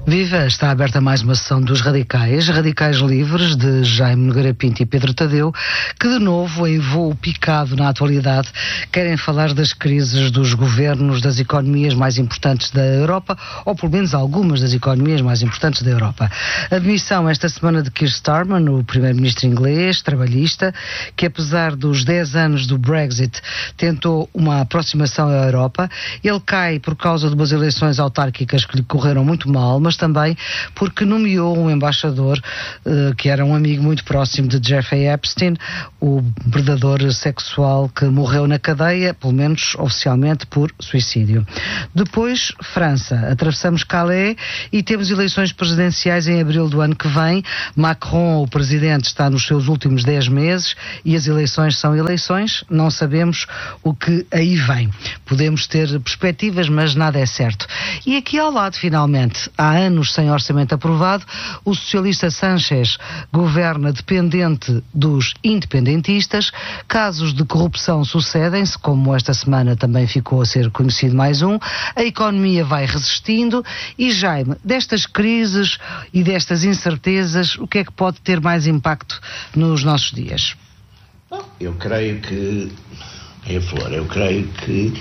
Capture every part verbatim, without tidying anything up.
Viva! Está aberta mais uma sessão dos Radicais, Radicais Livres, de Jaime Nogueira Pinto e Pedro Tadeu, que de novo, em voo picado na atualidade, querem falar das crises dos governos das economias mais importantes da Europa, ou pelo menos algumas das economias mais importantes da Europa. Admissão esta semana de Keir Starmer, o primeiro-ministro inglês, trabalhista, que apesar dos dez anos do Brexit, tentou uma aproximação à Europa. Ele cai por causa de umas eleições autárquicas que lhe correram muito mal, mas também porque nomeou um embaixador uh, que era um amigo muito próximo de Jeffrey Epstein, o predador sexual que morreu na cadeia, pelo menos oficialmente, por suicídio. Depois, França. Atravessamos Calais e temos eleições presidenciais em abril do ano que vem. Macron, o presidente, está nos seus últimos dez meses e as eleições são eleições. Não sabemos o que aí vem. Podemos ter perspectivas, mas nada é certo. E aqui ao lado, finalmente, há anos sem orçamento aprovado, o socialista Sánchez governa dependente dos independentistas, casos de corrupção sucedem-se, como esta semana também ficou a ser conhecido mais um, a economia vai resistindo e, Jaime, destas crises e destas incertezas, o que é que pode ter mais impacto nos nossos dias? Bom, eu creio que, é Flor, eu creio que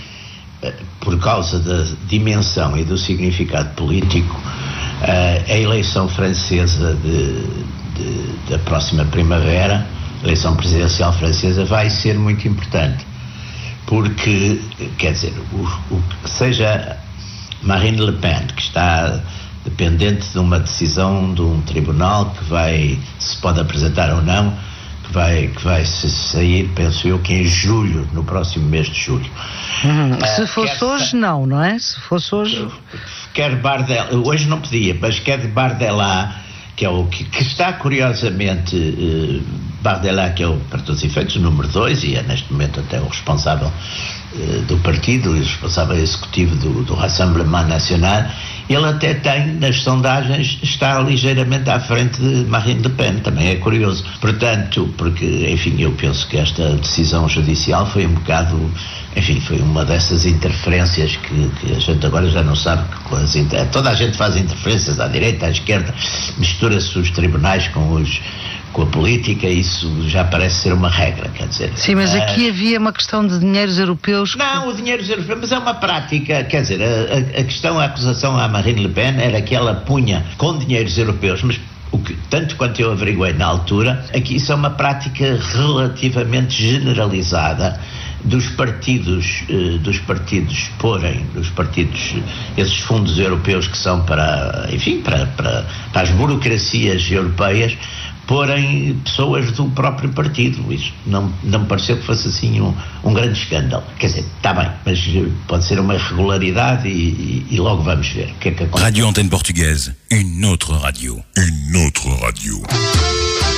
por causa da dimensão e do significado político, a eleição francesa de, de, da próxima primavera, a eleição presidencial francesa, vai ser muito importante, porque, quer dizer, o, o, seja Marine Le Pen, que está dependente de uma decisão de um tribunal que vai, se pode apresentar ou não, que vai, que vai sair, penso eu, que em julho, no próximo mês de julho. Hum, uh, se fosse hoje, não, não é? Se fosse hoje... Quer Bardella, hoje não podia, mas quer Bardella, que é o que, que está curiosamente, uh, Bardella, que é o, para todos os efeitos, o número dois, e é neste momento até o responsável uh, do partido, o responsável executivo do, do Rassemblement National. Ele até tem, nas sondagens, está ligeiramente à frente de Marine Le Pen, também é curioso. Portanto, porque, enfim, eu penso que esta decisão judicial foi um bocado, enfim, foi uma dessas interferências que, que a gente agora já não sabe que as inter... toda a gente faz interferências à direita, à esquerda, mistura-se os tribunais com os com a política, isso já parece ser uma regra, quer dizer... Sim, mas aqui uh, havia uma questão de dinheiros europeus... Que... Não, o dinheiro europeu, mas é uma prática, quer dizer, a, a questão, a acusação à Marine Le Pen era que ela punha com dinheiros europeus, mas o que, tanto quanto eu averiguei na altura, aqui isso é uma prática relativamente generalizada dos partidos, eh, dos partidos porem, dos partidos, esses fundos europeus que são para, enfim, para, para, para as burocracias europeias, porem pessoas do próprio partido. Isso não, não me pareceu que fosse assim um, um grande escândalo. Quer dizer, está bem, mas pode ser uma irregularidade e, e, e logo vamos ver o que é que acontece. Radio Antenne Portugaise, une autre radio. Une autre radio.